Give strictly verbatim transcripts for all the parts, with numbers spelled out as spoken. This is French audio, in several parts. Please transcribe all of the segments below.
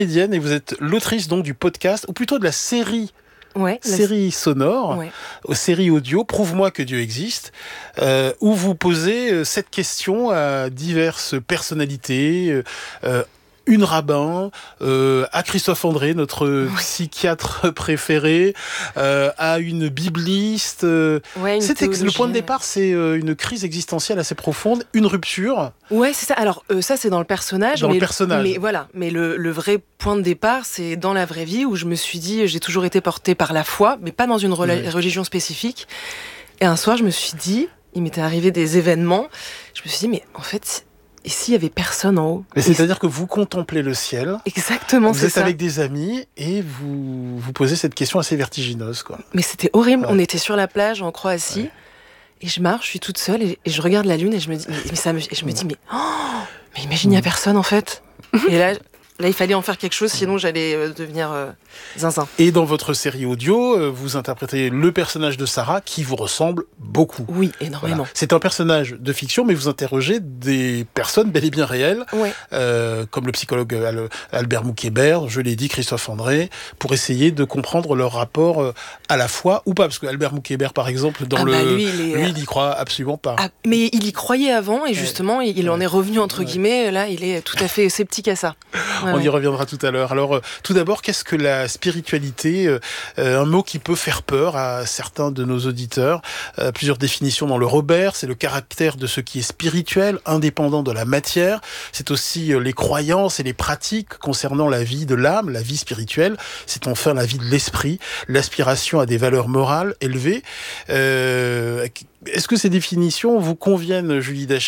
Et vous êtes l'autrice donc du podcast, ou plutôt de la série, ouais, série la... sonore, ouais. série audio, Prouve-moi que Dieu existe, euh, où vous posez cette question à diverses personnalités, euh, une rabbin, euh, à Christophe André, notre oui. psychiatre préféré, euh, à une bibliste. Euh, ouais, une c'était le point de départ, c'est euh, une crise existentielle assez profonde, une rupture. Ouais, c'est ça. Alors euh, ça, c'est dans le personnage. Dans mais, le personnage. Mais voilà. Mais le, le vrai point de départ, c'est dans la vraie vie où je me suis dit, j'ai toujours été portée par la foi, mais pas dans une rela- oui. religion spécifique. Et un soir, je me suis dit, il m'était arrivé des événements. Je me suis dit, mais en fait. Et s'il y avait personne en haut? Mais c'est-à-dire que vous contemplez le ciel. Exactement, vous c'est êtes ça. avec des amis et vous vous posez cette question assez vertigineuse, quoi. Mais c'était horrible. Ouais. On était sur la plage en Croatie ouais. et je marche, je suis toute seule et, et je regarde la lune et je me dis, mais, mais ça me, et je me dis, mais oh, mais imagine il y a personne en fait. Et là. Là, il fallait en faire quelque chose, sinon j'allais euh, devenir euh, zinzin. Et dans votre série audio, euh, vous interprétez le personnage de Sarah qui vous ressemble beaucoup. Oui, énormément. Voilà. C'est un personnage de fiction, mais vous interrogez des personnes bel et bien réelles, ouais. euh, comme le psychologue Al- Albert Moukébert, je l'ai dit, Christophe André, pour essayer de comprendre leur rapport euh, à la foi ou pas. Parce que Albert Moukébert, par exemple, dans ah le, bah lui, il, est... lui, il y croit absolument pas. Ah, mais il y croyait avant, et justement, ouais. il en est revenu, entre ouais. guillemets, là, il est tout à fait sceptique à ça. Ouais, On ouais. y reviendra tout à l'heure. Alors, euh, tout d'abord, qu'est-ce que la spiritualité euh, Un mot qui peut faire peur à certains de nos auditeurs. Euh, plusieurs définitions dans le Robert. C'est le caractère de ce qui est spirituel, indépendant de la matière. C'est aussi euh, les croyances et les pratiques concernant la vie de l'âme, la vie spirituelle. C'est enfin la vie de l'esprit, l'aspiration à des valeurs morales élevées. Euh, est-ce que ces définitions vous conviennent, Julie Daché ?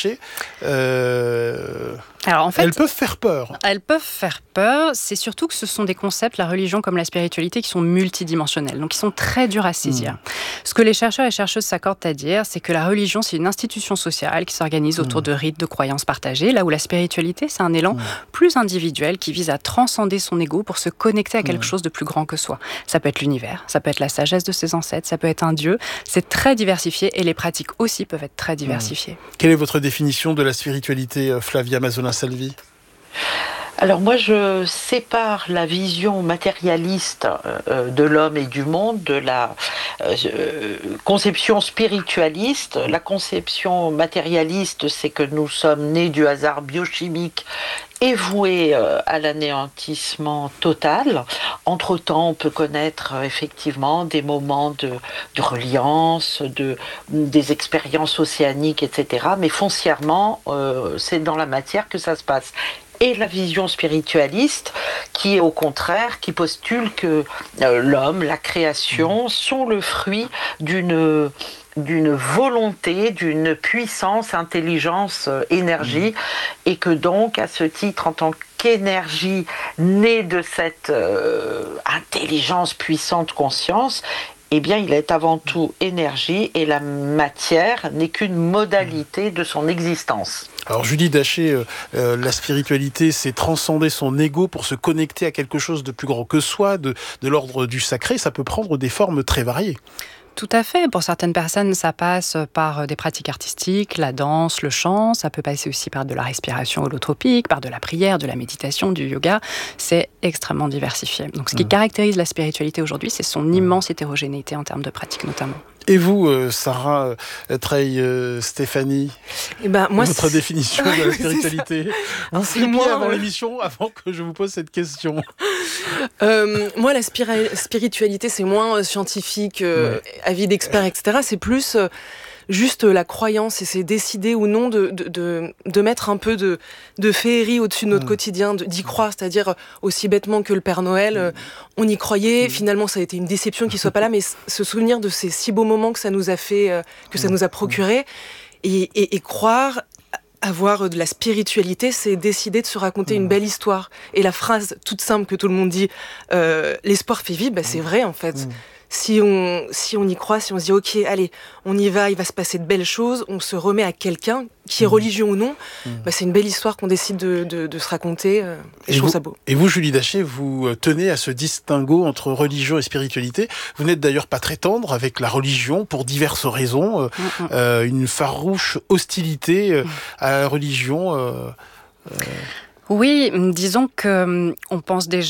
euh... Alors en fait, elles peuvent faire peur. Elles peuvent faire peur. C'est surtout que ce sont des concepts, la religion comme la spiritualité, qui sont multidimensionnels, donc qui sont très durs à saisir. Mmh. Ce que les chercheurs et chercheuses s'accordent à dire, c'est que la religion, c'est une institution sociale qui s'organise autour mmh. de rites, de croyances partagées, là où la spiritualité, c'est un élan mmh. plus individuel qui vise à transcender son ego pour se connecter à quelque mmh. chose de plus grand que soi. Ça peut être l'univers, ça peut être la sagesse de ses ancêtres, ça peut être un dieu. C'est très diversifié et les pratiques aussi peuvent être très diversifiées. Mmh. Quelle est votre définition de la spiritualité, Flavia Mazolin-Salvi ? Alors moi, je sépare la vision matérialiste euh, de l'homme et du monde de la euh, conception spiritualiste. La conception matérialiste, c'est que nous sommes nés du hasard biochimique et voués euh, à l'anéantissement total. Entre-temps, on peut connaître euh, effectivement des moments de, de reliance, de, des expériences océaniques, et cetera. Mais foncièrement, euh, c'est dans la matière que ça se passe. Et la vision spiritualiste qui est au contraire, qui postule que euh, l'homme, la création sont le fruit d'une, d'une volonté, d'une puissance, intelligence, euh, énergie, mmh. et que donc à ce titre, en tant qu'énergie née de cette euh, intelligence puissante, conscience, eh bien, il est avant tout énergie et la matière n'est qu'une modalité de son existence. Alors Julie Daché, euh, euh, la spiritualité, c'est transcender son ego pour se connecter à quelque chose de plus grand que soi, de, de l'ordre du sacré. Ça peut prendre des formes très variées. Tout à fait. Pour certaines personnes, ça passe par des pratiques artistiques, la danse, le chant. Ça peut passer aussi par de la respiration holotropique, par de la prière, de la méditation, du yoga. C'est extrêmement diversifié. Donc, ce qui mmh. caractérise la spiritualité aujourd'hui, c'est son immense hétérogénéité en termes de pratiques, notamment. Et vous, euh, Sarah euh, Trey, euh, Stéphanie, eh ben, moi, votre c'est... définition de la spiritualité. Vous c'est moi avant euh... l'émission, avant que je vous pose cette question. euh, moi, la spira- spiritualité, c'est moins euh, scientifique, euh, ouais. avis d'experts, et cetera. C'est plus euh, juste la croyance, et c'est décider ou non de, de, de, de mettre un peu de, de féerie au-dessus de notre mmh. quotidien, de, d'y croire, c'est-à-dire aussi bêtement que le Père Noël, euh, on y croyait, mmh. finalement ça a été une déception qu'il soit pas là, mais se souvenir de ces si beaux moments que ça nous a fait, euh, que ça nous a procuré, et, et, et croire... Avoir de la spiritualité, c'est décider de se raconter mmh. une belle histoire. Et la phrase toute simple que tout le monde dit, euh, l'espoir fait vivre, bah, c'est vrai en fait. Mmh. Si on, si on y croit, si on se dit ok, allez, on y va, il va se passer de belles choses, on se remet à quelqu'un, qui est religieux ou non, mmh. bah, c'est une belle histoire qu'on décide de, de, de se raconter. Euh, et, et je trouve ça beau. Et vous, Julie Daché, vous tenez à ce distinguo entre religion et spiritualité. Vous n'êtes d'ailleurs pas très tendre avec la religion pour diverses raisons. Euh, mmh. euh, une farouche hostilité euh, à la religion. Euh, euh... Oui, disons qu'on pense déjà